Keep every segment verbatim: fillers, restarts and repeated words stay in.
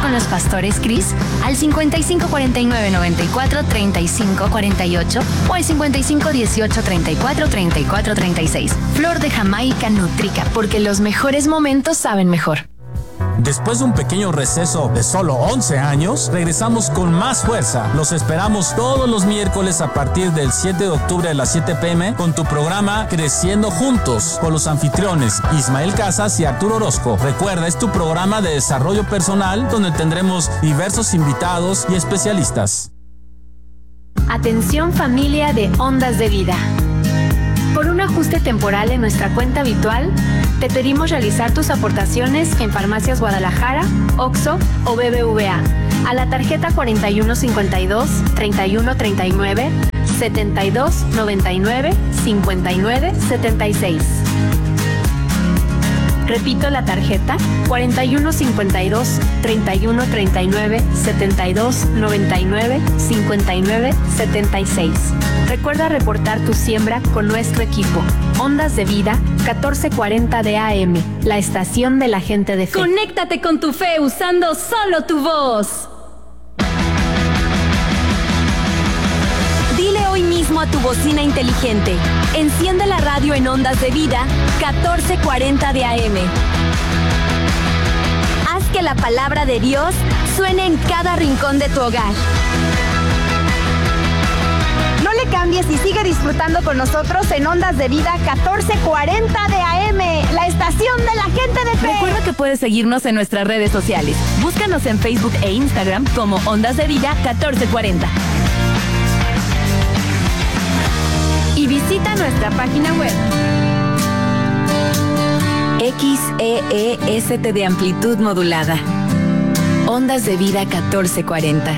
con los pastores Cris al cincuenta y cinco cuarenta y nueve noventa y cuatro treinta y cinco cuarenta y ocho o al cincuenta y cinco dieciocho treinta y cuatro treinta y cuatro treinta y seis. Flor de Jamaica Nutrica, porque los mejores momentos saben mejor. Después de un pequeño receso de solo once años, regresamos con más fuerza. Los esperamos todos los miércoles a partir del siete de octubre a las siete pm con tu programa Creciendo Juntos, con los anfitriones Ismael Casas y Arturo Orozco. Recuerda, es tu programa de desarrollo personal donde tendremos diversos invitados y especialistas. Atención familia de Ondas de Vida. Por un ajuste temporal en nuestra cuenta habitual, te pedimos realizar tus aportaciones en Farmacias Guadalajara, Oxxo o B B V A a la tarjeta cuarenta y uno cincuenta y dos, treinta y uno treinta y nueve, setenta y dos noventa y nueve, cincuenta y nueve setenta y seis. Repito la tarjeta cuarenta y uno cincuenta y dos, treinta y uno treinta y nueve, setenta y dos noventa y nueve, cincuenta y nueve setenta y seis. Recuerda reportar tu siembra con nuestro equipo. Ondas de Vida, catorce cuarenta de A M, la estación de la gente de fe. Conéctate con tu fe usando solo tu voz. Dile hoy mismo a tu bocina inteligente: enciende la radio en Ondas de Vida, catorce cuarenta de A M. Haz que la palabra de Dios suene en cada rincón de tu hogar. No le cambies y sigue disfrutando con nosotros en Ondas de Vida catorce cuarenta de A M, la estación de la gente de fe. Recuerda que puedes seguirnos en nuestras redes sociales. Búscanos en Facebook e Instagram como Ondas de Vida catorce cuarenta. Y visita nuestra página web X E E S T de amplitud modulada. Ondas de Vida catorce cuarenta.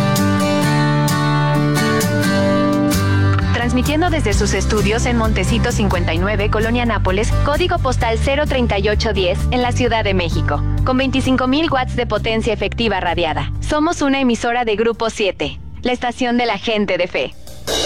Transmitiendo desde sus estudios en Montecito cincuenta y nueve, Colonia Nápoles, código postal cero treinta y ocho diez, en la Ciudad de México, con veinticinco mil watts de potencia efectiva radiada. Somos una emisora de Grupo siete, la estación de la gente de fe.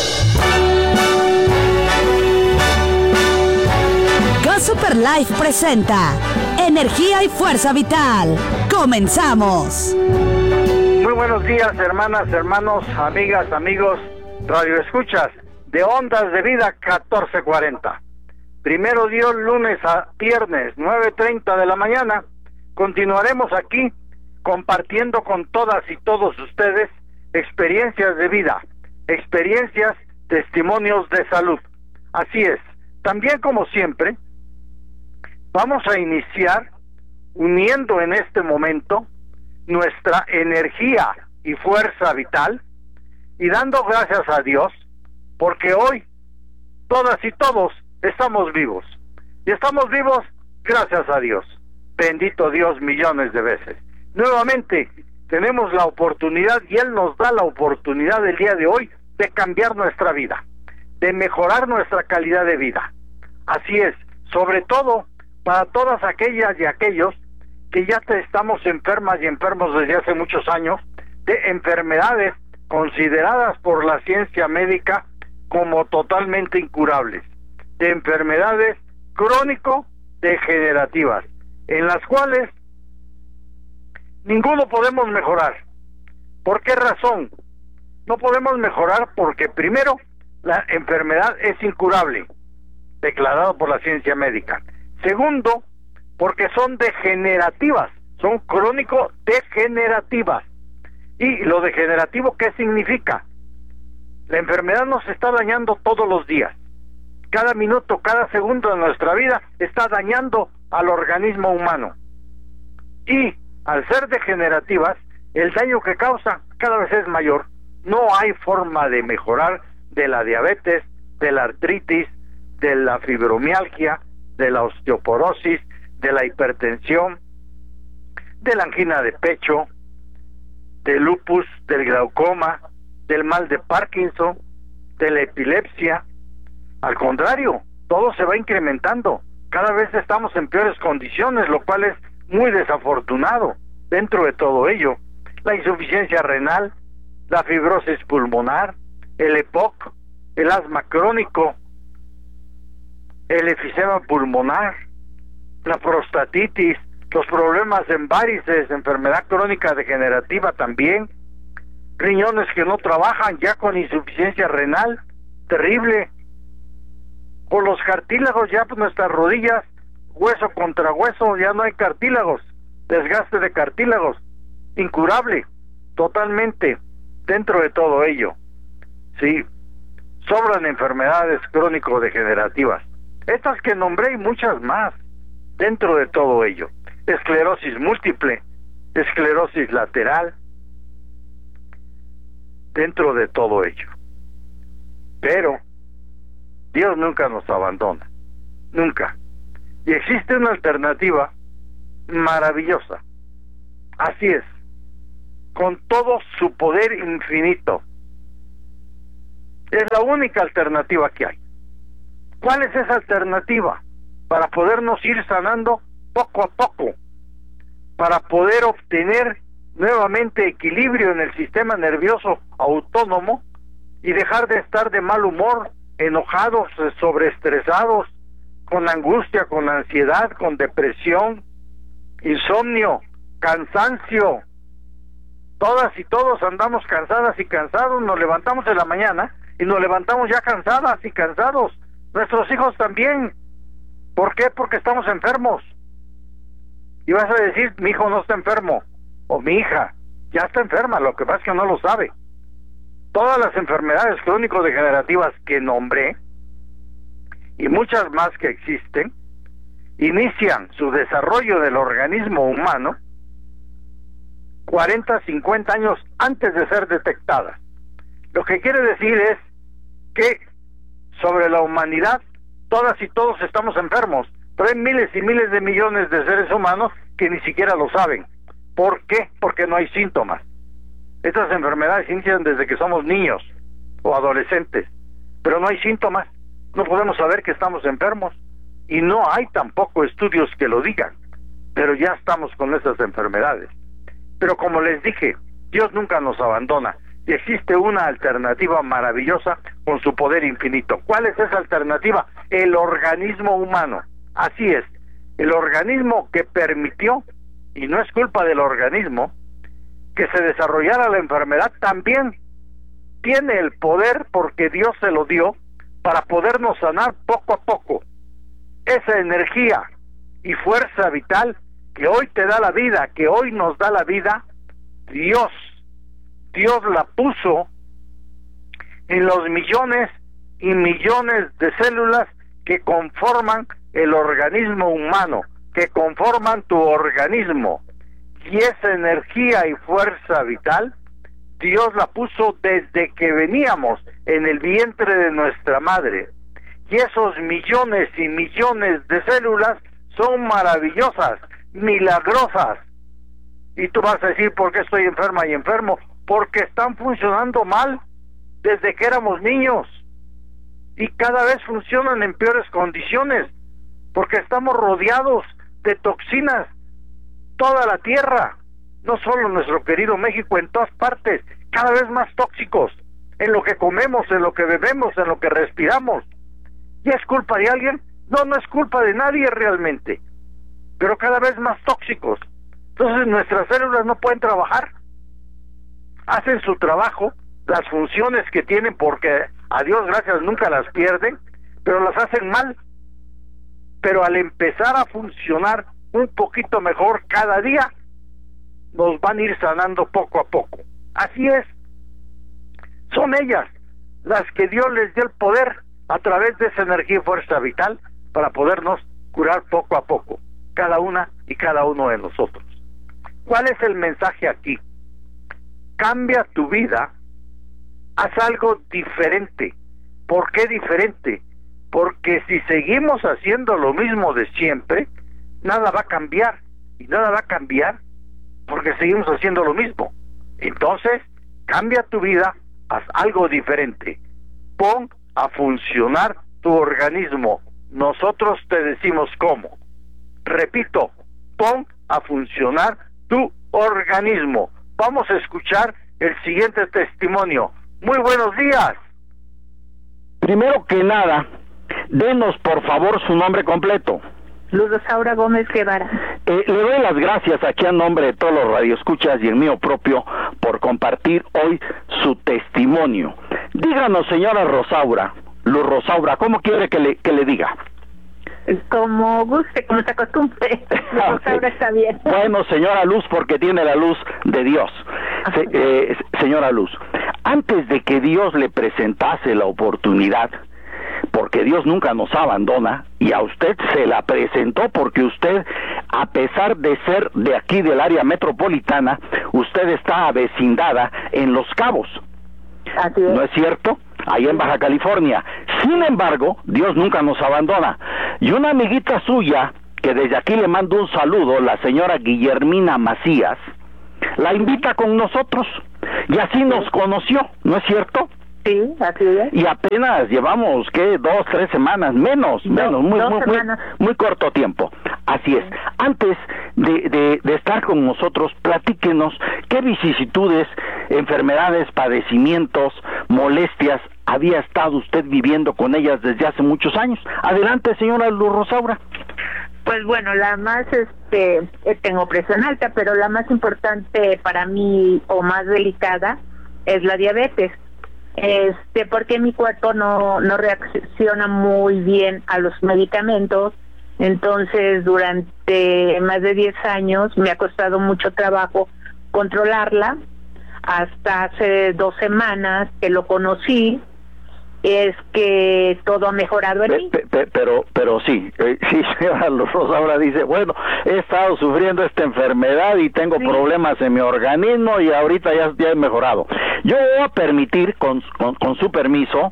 Go Super Life presenta Energía y Fuerza Vital. ¡Comenzamos! Muy buenos días, hermanas, hermanos, amigas, amigos, radioescuchas de Ondas de Vida catorce cuarenta. Primero Dios, lunes a viernes, nueve treinta de la mañana, continuaremos aquí compartiendo con todas y todos ustedes experiencias de vida, experiencias, testimonios de salud. Así es, también como siempre, vamos a iniciar uniendo en este momento nuestra energía y fuerza vital y dando gracias a Dios porque hoy todas y todos estamos vivos y estamos vivos gracias a Dios. Bendito Dios millones de veces. Nuevamente tenemos la oportunidad y Él nos da la oportunidad el día de hoy de cambiar nuestra vida, de mejorar nuestra calidad de vida. Así es, sobre todo para todas aquellas y aquellos que ya te estamos enfermas y enfermos desde hace muchos años de enfermedades consideradas por la ciencia médica como totalmente incurables, de enfermedades crónico-degenerativas, en las cuales ninguno podemos mejorar. ¿Por qué razón? No podemos mejorar porque primero la enfermedad es incurable, declarado por la ciencia médica. Segundo, porque son degenerativas, son crónico-degenerativas. ¿Y lo degenerativo qué significa? La enfermedad nos está dañando todos los días. Cada minuto, cada segundo de nuestra vida está dañando al organismo humano. Y al ser degenerativas, el daño que causa cada vez es mayor. No hay forma de mejorar de la diabetes, de la artritis, de la fibromialgia, de la osteoporosis, de la hipertensión, de la angina de pecho, del lupus, del glaucoma, del mal de Parkinson, de la epilepsia. Al contrario, todo se va incrementando. Cada vez estamos en peores condiciones, lo cual es muy desafortunado. Dentro de todo ello, la insuficiencia renal, la fibrosis pulmonar, el E P O C, el asma crónico, el efisema pulmonar, la prostatitis, los problemas en varices, enfermedad crónica degenerativa también, riñones que no trabajan ya con insuficiencia renal, terrible, por los cartílagos ya pues nuestras rodillas, hueso contra hueso, ya no hay cartílagos, desgaste de cartílagos, incurable, totalmente, dentro de todo ello, sí, sobran enfermedades crónico-degenerativas, estas que nombré y muchas más, dentro de todo ello, esclerosis múltiple, esclerosis lateral, dentro de todo ello. Pero Dios nunca nos abandona, nunca. Y existe una alternativa maravillosa. Así es, con todo su poder infinito. Es la única alternativa que hay. ¿Cuál es esa alternativa? Para podernos ir sanando poco a poco, para poder obtener nuevamente equilibrio en el sistema nervioso autónomo y dejar de estar de mal humor, enojados, sobreestresados, con angustia, con ansiedad, con depresión, insomnio, cansancio. Todas y todos andamos cansadas y cansados, nos levantamos en la mañana y nos levantamos ya cansadas y cansados. Nuestros hijos también. ¿Por qué? Porque estamos enfermos. Y vas a decir, mi hijo no está enfermo, o mi hija ya está enferma, lo que pasa es que no lo sabe. Todas las enfermedades crónico-degenerativas que nombré, y muchas más que existen, inician su desarrollo del organismo humano cuarenta, cincuenta años antes de ser detectadas. Lo que quiere decir es que sobre la humanidad, todas y todos estamos enfermos, pero hay miles y miles de millones de seres humanos que ni siquiera lo saben. ¿Por qué? Porque no hay síntomas. Estas enfermedades inician desde que somos niños o adolescentes, pero no hay síntomas, no podemos saber que estamos enfermos, y no hay tampoco estudios que lo digan, pero ya estamos con esas enfermedades. Pero como les dije, Dios nunca nos abandona, y existe una alternativa maravillosa con su poder infinito. ¿Cuál es esa alternativa? El organismo humano. Así es, el organismo que permitió, y no es culpa del organismo, que se desarrollara la enfermedad, también tiene el poder, porque Dios se lo dio, para podernos sanar poco a poco. Esa energía y fuerza vital que hoy te da la vida, que hoy nos da la vida, Dios, Dios la puso en los millones y millones de células que conforman el organismo humano, que conforman tu organismo. Y esa energía y fuerza vital, Dios la puso desde que veníamos en el vientre de nuestra madre. Y esos millones y millones de células son maravillosas, milagrosas. Y tú vas a decir, ¿por qué estoy enferma y enfermo? Porque están funcionando mal desde que éramos niños. Y cada vez funcionan en peores condiciones, porque estamos rodeados de toxinas. Toda la tierra, no solo nuestro querido México, en todas partes, cada vez más tóxicos, en lo que comemos, en lo que bebemos, en lo que respiramos. ¿Y es culpa de alguien? No, no es culpa de nadie realmente, pero cada vez más tóxicos. Entonces nuestras células no pueden trabajar, hacen su trabajo, las funciones que tienen, porque a Dios gracias nunca las pierden, pero las hacen mal. Pero al empezar a funcionar un poquito mejor cada día, nos van a ir sanando poco a poco. Así es, son ellas las que Dios les dio el poder a través de esa energía y fuerza vital para podernos curar poco a poco, cada una y cada uno de nosotros. ¿Cuál es el mensaje aquí? Cambia tu vida, haz algo diferente. ¿Por qué diferente? Porque si seguimos haciendo lo mismo de siempre, nada va a cambiar, y nada va a cambiar porque seguimos haciendo lo mismo. Entonces, cambia tu vida, haz algo diferente, pon a funcionar tu organismo. Nosotros te decimos cómo. Repito, pon a funcionar tu organismo. Vamos a escuchar el siguiente testimonio. Muy buenos días. Primero que nada, denos por favor su nombre completo. Luz Rosaura Gómez Guevara. Eh, le doy las gracias aquí a nombre de todos los radioescuchas y el mío propio por compartir hoy su testimonio. Díganos, señora Rosaura, Luz Rosaura, ¿cómo quiere que le, que le diga? Como guste, como se acostumbre. Luz Rosaura está bien. Bueno, señora Luz, porque tiene la luz de Dios. Se, eh, señora Luz, antes de que Dios le presentase la oportunidad, porque Dios nunca nos abandona, y a usted se la presentó porque usted, a pesar de ser de aquí del área metropolitana, usted está avecindada en Los Cabos. Así es. ¿No es cierto? Ahí en Baja California. Sin embargo, Dios nunca nos abandona. Y una amiguita suya, que desde aquí le mando un saludo, la señora Guillermina Macías, la invita con nosotros, y así nos conoció, ¿no es cierto? Sí, así es. Y apenas llevamos, ¿qué? Dos, tres semanas, menos, Do, menos, muy, dos muy, semanas. muy, muy corto tiempo. Así es. Antes de, de, de estar con nosotros, platíquenos qué vicisitudes, enfermedades, padecimientos, molestias había estado usted viviendo con ellas desde hace muchos años. Adelante, señora Luz Rosaura. Pues bueno, la más, este, tengo presión alta, pero la más importante para mí o más delicada es la diabetes. Este, porque mi cuerpo no, no reacciona muy bien a los medicamentos, entonces durante más de diez años me ha costado mucho trabajo controlarla, hasta hace dos semanas que lo conocí, es que todo ha mejorado en mí. Pero, pero, pero sí, eh, sí, señora Luz Rosaura dice, bueno, he estado sufriendo esta enfermedad y tengo sí. problemas en mi organismo y ahorita ya, ya he mejorado. Yo voy a permitir, con, con, con su permiso,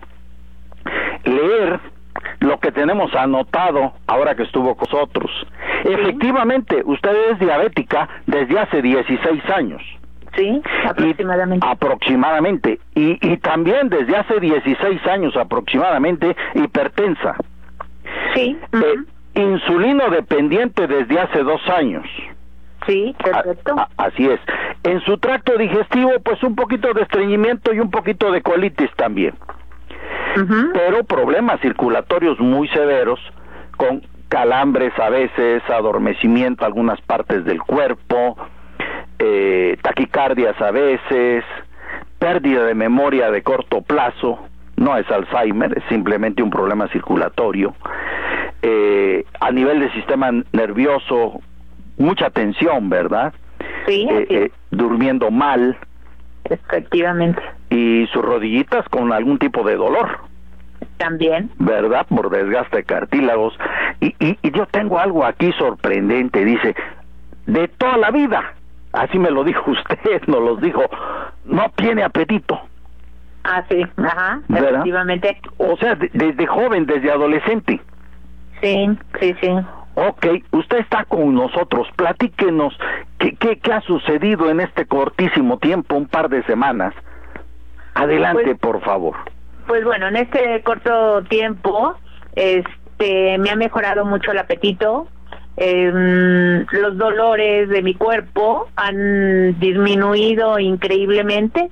leer lo que tenemos anotado ahora que estuvo con nosotros. Sí. Efectivamente, usted es diabética desde hace dieciséis años. Sí, aproximadamente. Y, aproximadamente. Y, y también desde hace dieciséis años aproximadamente, hipertensa. Sí. Uh-huh. eh, insulino dependiente desde hace dos años. Sí, perfecto. A, a, así es. En su tracto digestivo, pues un poquito de estreñimiento y un poquito de colitis también. Uh-huh. Pero problemas circulatorios muy severos, con calambres a veces, adormecimiento algunas partes del cuerpo, Eh, taquicardias a veces, pérdida de memoria de corto plazo, no es Alzheimer, es simplemente un problema circulatorio, eh, a nivel del sistema nervioso, mucha tensión, ¿verdad? Sí, eh, eh, durmiendo mal. Efectivamente. Y sus rodillitas con algún tipo de dolor. También. ¿Verdad? Por desgaste de cartílagos. Y, y, y yo tengo algo aquí sorprendente, dice, de toda la vida. Así me lo dijo usted, nos lo dijo, no tiene apetito. Ah, sí, ajá, ¿verdad? Efectivamente. O sea, de, desde joven, desde adolescente. Sí, sí, sí. Ok, usted está con nosotros, platíquenos qué, qué, qué ha sucedido en este cortísimo tiempo, un par de semanas. Adelante, pues, por favor. Pues bueno, en este corto tiempo, este, me ha mejorado mucho el apetito. Eh, los dolores de mi cuerpo han disminuido increíblemente,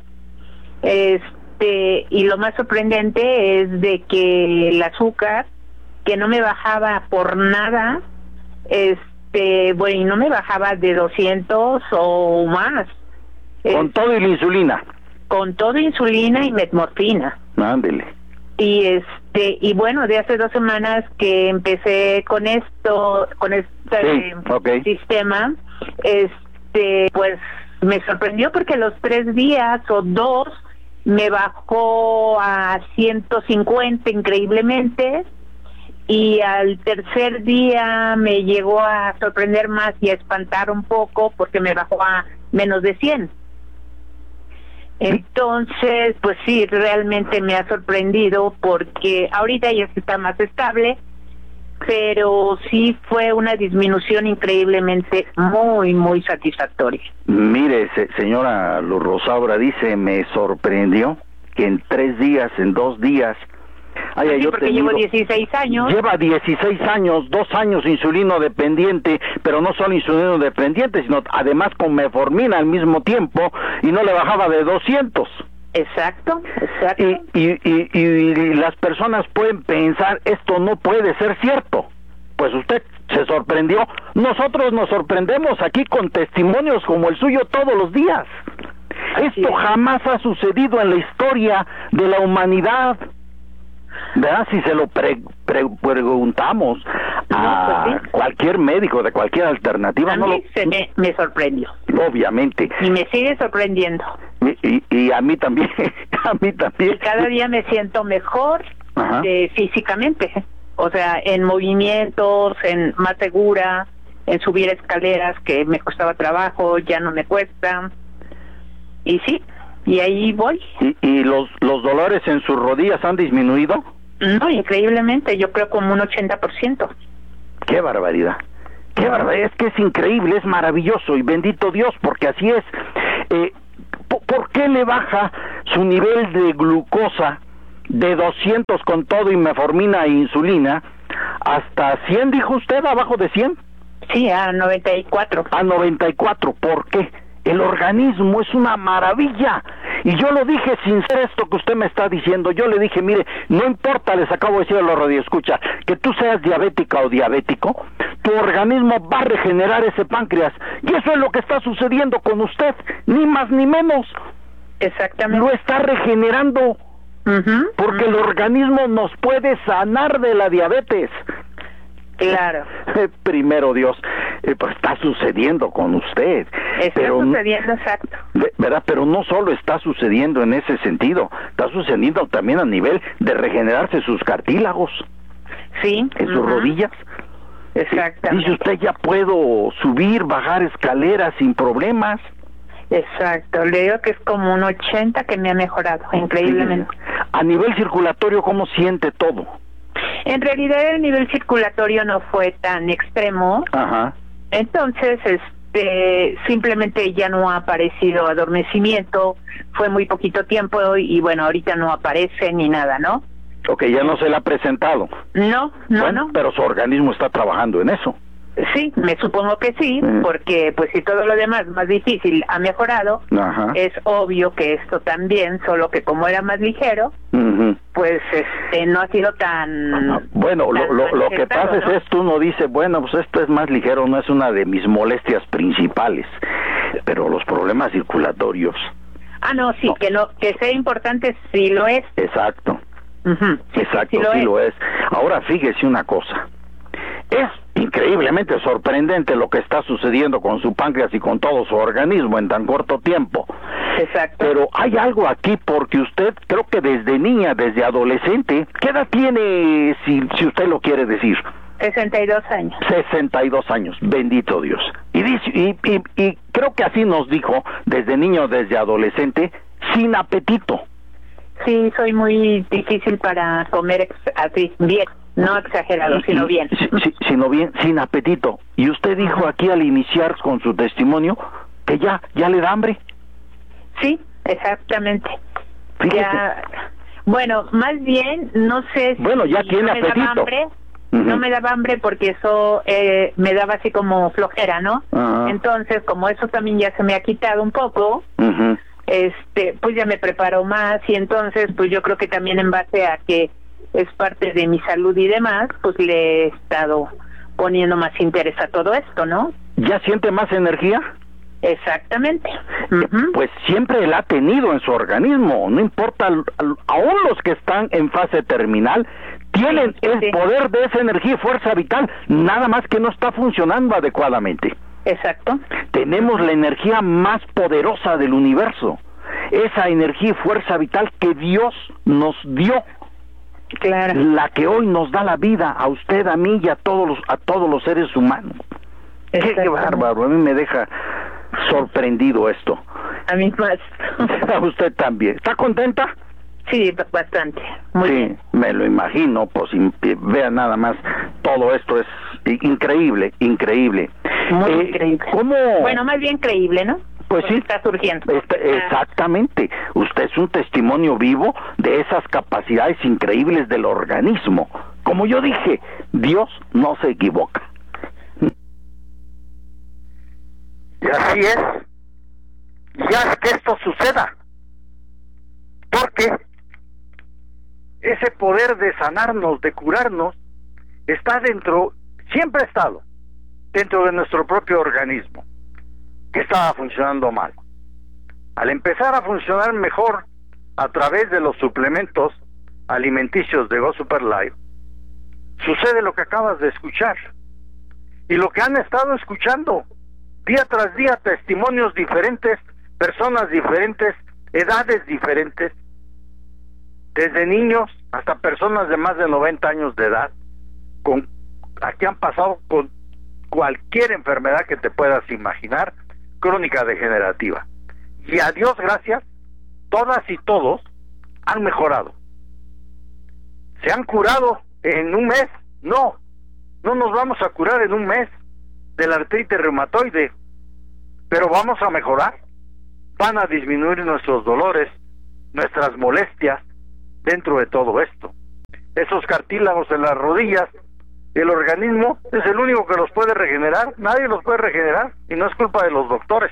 este, y lo más sorprendente es de que el azúcar, que no me bajaba por nada, este, bueno, y no me bajaba de doscientos o más. Con eh, todo y la insulina. Con todo insulina y metmorfina. Ándele. Y este y bueno, de hace dos semanas que empecé con esto, con este sí, okay. sistema, este pues me sorprendió porque los tres días o dos me bajó a ciento cincuenta increíblemente, y al tercer día me llegó a sorprender más y a espantar un poco porque me bajó a menos de cien. Entonces, pues sí, realmente me ha sorprendido porque ahorita ya está más estable, pero sí fue una disminución increíblemente muy, muy satisfactoria. Mire, se, señora Luz Rosaura, dice, me sorprendió que en tres días, en dos días, Ay, sí, yo porque llevo dieciséis años. Lleva dieciséis años, dos años insulino dependiente, pero no solo insulino dependiente, sino además con metformina al mismo tiempo, y no le bajaba de doscientos. Exacto, exacto. Y, y, y, y las personas pueden pensar, esto no puede ser cierto. Pues usted se sorprendió. Nosotros nos sorprendemos aquí con testimonios como el suyo todos los días. Esto jamás ha sucedido en la historia de la humanidad. ¿Verdad? Si se lo pre, pre, preguntamos a no, pues sí. cualquier médico de cualquier alternativa, a no mí lo... se me, me sorprendió. Obviamente. Y me sigue sorprendiendo. Y, y, y a mí también, a mí también. Y cada día me siento mejor eh, físicamente. O sea, en movimientos, en más segura, en subir escaleras que me costaba trabajo, ya no me cuesta. Y sí, y ahí voy. ¿Y, y los, los dolores en sus rodillas han disminuido? No, increíblemente, yo creo como un ochenta por ciento. ¡Qué barbaridad! ¡Qué barbaridad! Es que es increíble, es maravilloso, y bendito Dios, porque así es. Eh, ¿Por qué le baja su nivel de glucosa de doscientos con todo y metformina e insulina hasta cien, dijo usted, abajo de cien? Sí, a noventa y cuatro. A noventa y cuatro, ¿por qué? El organismo es una maravilla. Y yo lo dije sin ser esto que usted me está diciendo. Yo le dije, mire, no importa, les acabo de decir a los radioescuchas, que tú seas diabética o diabético, tu organismo va a regenerar ese páncreas. Y eso es lo que está sucediendo con usted, ni más ni menos. Exactamente. Lo está regenerando. Uh-huh, porque uh-huh. el organismo nos puede sanar de la diabetes. Claro. Eh, primero Dios, eh, pues está sucediendo con usted. Está pero, sucediendo, exacto. ¿Verdad? Pero no solo está sucediendo en ese sentido, está sucediendo también a nivel de regenerarse sus cartílagos. Sí. En sus uh-huh. rodillas. Exactamente. Dice usted, ya puedo subir, bajar escaleras sin problemas. Exacto, le digo que es como un ochenta que me ha mejorado, increíblemente. Sí. A nivel circulatorio, ¿cómo siente todo? En realidad el nivel circulatorio no fue tan extremo. Ajá. Entonces, este, simplemente ya no ha aparecido adormecimiento, fue muy poquito tiempo y bueno, ahorita no aparece ni nada, ¿no? Ok, ya no se le ha presentado. No, no, bueno, no. Pero su organismo está trabajando en eso. Sí, me supongo que sí, mm. porque pues si todo lo demás más difícil ha mejorado, Ajá. es obvio que esto también, solo que como era más ligero, uh-huh. pues este no ha sido tan... Bueno, tan lo, lo, lo que pasa ¿no? es esto, uno dice, bueno, pues esto es más ligero, no es una de mis molestias principales, pero los problemas circulatorios... Ah, no, sí, no. que no, que sea importante sí lo es. Exacto, uh-huh. sí, exacto, sí, lo, sí es. lo es. Ahora fíjese una cosa, es increíblemente sorprendente lo que está sucediendo con su páncreas y con todo su organismo en tan corto tiempo. Exacto. Pero hay algo aquí porque usted, creo que desde niña, desde adolescente, ¿qué edad tiene, si, si usted lo quiere decir? sesenta y dos años. sesenta y dos años, bendito Dios. Y, dice, y, y, y creo que así nos dijo, desde niño, desde adolescente, sin apetito. Sí, soy muy difícil para comer ex- así, bien. No exagerado, sino bien. Sí, sí, sino bien, sin apetito. Y usted dijo aquí al iniciar con su testimonio que ya, ya le da hambre. Sí, exactamente. Fíjese. Ya, bueno, más bien, no sé si... Bueno, ya tiene no apetito. Me daba hambre, uh-huh. No me daba hambre porque eso eh, me daba así como flojera, ¿no? Uh-huh. Entonces, como eso también ya se me ha quitado un poco, uh-huh. este, pues ya me preparo más y entonces, pues yo creo que también en base a que es parte de mi salud y demás, pues le he estado poniendo más interés a todo esto, ¿no? ¿Ya siente más energía? Exactamente. Uh-huh. Pues siempre la ha tenido en su organismo, no importa, aún los que están en fase terminal, tienen sí, sí, el sí. poder de esa energía y fuerza vital, nada más que no está funcionando adecuadamente. Exacto. Tenemos la energía más poderosa del universo, esa energía y fuerza vital que Dios nos dio. Claro. La que hoy nos da la vida a usted, a mí y a todos los, a todos los seres humanos. Qué bárbaro, a mí me deja sorprendido esto. A mí más. A usted también. ¿Está contenta? Sí, bastante. Muy sí, bien. Me lo imagino, pues vean nada más, todo esto es increíble, increíble. Muy eh, increíble. ¿Cómo? Bueno, más bien creíble, ¿no? Pues Porque sí, está surgiendo. Está, exactamente. Usted es un testimonio vivo de esas capacidades increíbles del organismo. Como yo dije, Dios no se equivoca. Y así es. Y haz que esto suceda. Porque ese poder de sanarnos, de curarnos, está dentro siempre ha estado dentro de nuestro propio organismo, que estaba funcionando mal. Al empezar a funcionar mejor a través de los suplementos alimenticios de Go Super Life, sucede lo que acabas de escuchar y lo que han estado escuchando día tras día, testimonios diferentes, personas diferentes, edades diferentes, desde niños hasta personas de más de noventa años de edad, con aquí han pasado con cualquier enfermedad que te puedas imaginar, crónica degenerativa. Y a Dios gracias, todas y todos han mejorado. ¿Se han curado en un mes? No, no nos vamos a curar en un mes de la artritis reumatoide, pero vamos a mejorar. Van a disminuir nuestros dolores, nuestras molestias dentro de todo esto. Esos cartílagos en las rodillas, el organismo es el único que los puede regenerar, nadie los puede regenerar, y no es culpa de los doctores.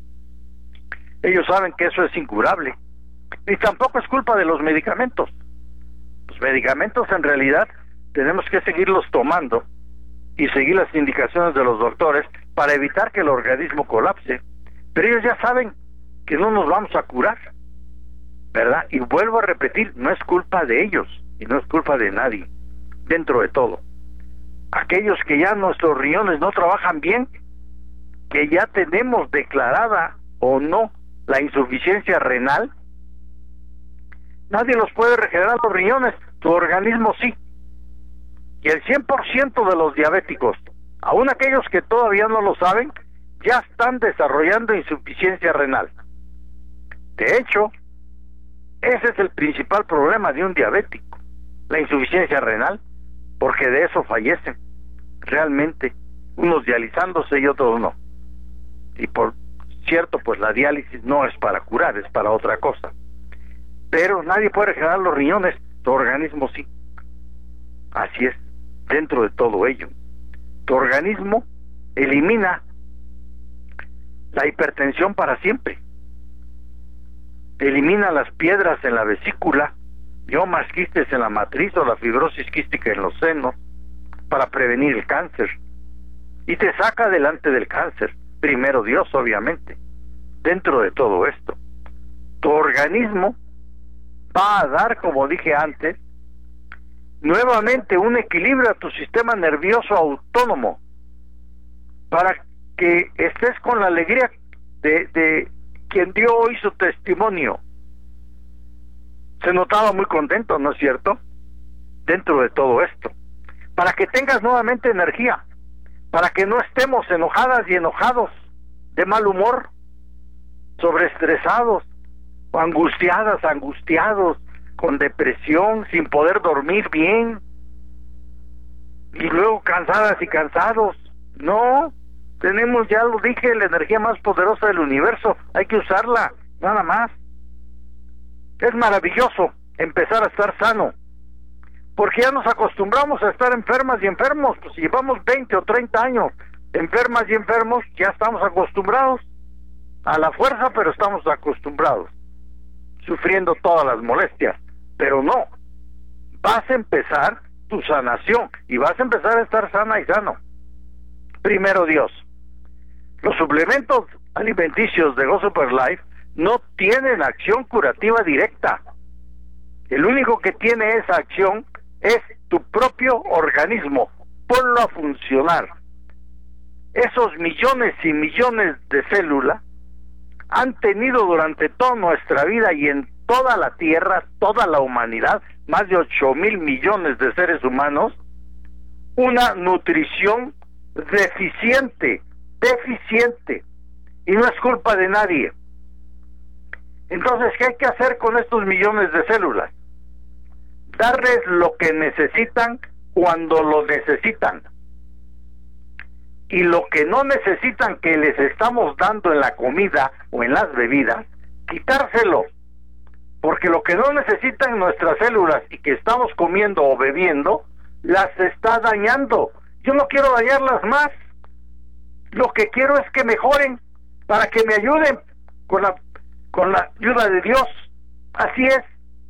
Ellos saben que eso es incurable, y tampoco es culpa de los medicamentos. Los medicamentos en realidad tenemos que seguirlos tomando y seguir las indicaciones de los doctores para evitar que el organismo colapse, pero ellos ya saben que no nos vamos a curar, ¿verdad? Y vuelvo a repetir, no es culpa de ellos y no es culpa de nadie dentro de todo. Aquellos que ya nuestros riñones no trabajan bien, que ya tenemos declarada o no la insuficiencia renal, nadie los puede regenerar los riñones, tu organismo sí. Y el cien por ciento de los diabéticos, aún aquellos que todavía no lo saben, ya están desarrollando insuficiencia renal. De hecho, ese es el principal problema de un diabético, la insuficiencia renal, porque de eso fallecen realmente, unos dializándose y otros no. Y por cierto, pues la diálisis no es para curar, es para otra cosa. Pero nadie puede regenerar los riñones, tu organismo sí. Así es, dentro de todo ello. Tu organismo elimina la hipertensión para siempre. Elimina las piedras en la vesícula, miomas, quistes en la matriz o la fibrosis quística en los senos para prevenir el cáncer. Y te saca adelante del cáncer, primero Dios obviamente, dentro de todo esto. Tu organismo va a dar, como dije antes, nuevamente un equilibrio a tu sistema nervioso autónomo para que estés con la alegría de, de quien dio hoy su testimonio. Se notaba muy contento, ¿no es cierto? Dentro de todo esto, para que tengas nuevamente energía, para que no estemos enojadas y enojados, de mal humor, sobreestresados, o angustiadas, angustiados, con depresión, sin poder dormir bien, y luego cansadas y cansados. No, tenemos, ya lo dije, la energía más poderosa del universo, hay que usarla, nada más. Es maravilloso empezar a estar sano, porque ya nos acostumbramos a estar enfermas y enfermos, pues si llevamos veinte o treinta años enfermas y enfermos, ya estamos acostumbrados a la fuerza, pero estamos acostumbrados, sufriendo todas las molestias. Pero no, vas a empezar tu sanación y vas a empezar a estar sana y sano. Primero Dios. Los suplementos alimenticios de Go Super Life no tienen acción curativa directa. El único que tiene esa acción es tu propio organismo. Ponlo a funcionar. Esos millones y millones de células han tenido durante toda nuestra vida y en toda la Tierra, toda la humanidad, más de ocho mil millones de seres humanos, una nutrición deficiente, deficiente, y no es culpa de nadie. Entonces, ¿qué hay que hacer con estos millones de células? Darles lo que necesitan cuando lo necesitan. Y lo que no necesitan, que les estamos dando en la comida o en las bebidas, quitárselo. Porque lo que no necesitan nuestras células y que estamos comiendo o bebiendo, las está dañando. Yo no quiero dañarlas más. Lo que quiero es que mejoren, para que me ayuden con la, con la ayuda de Dios. Así es.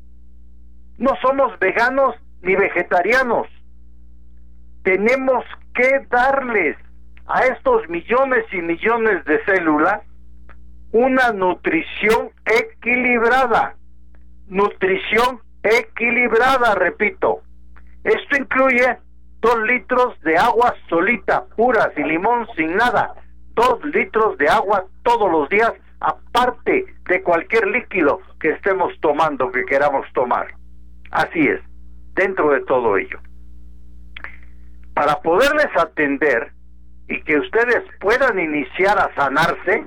No somos veganos ni vegetarianos. Tenemos que darles a estos millones y millones de células una nutrición equilibrada. Nutrición equilibrada, repito. Esto incluye dos litros de agua solita, pura, sin limón, sin nada. Dos litros de agua todos los días, aparte de cualquier líquido que estemos tomando, que queramos tomar. Así es, dentro de todo ello. Para poderles atender y que ustedes puedan iniciar a sanarse,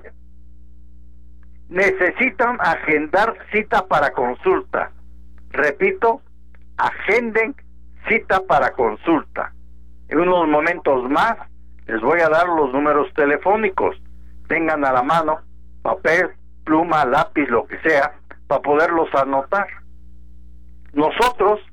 necesitan agendar cita para consulta. Repito, agenden cita para consulta. En unos momentos más les voy a dar los números telefónicos. Tengan a la mano papel, pluma, lápiz, lo que sea, para poderlos anotar. Nosotros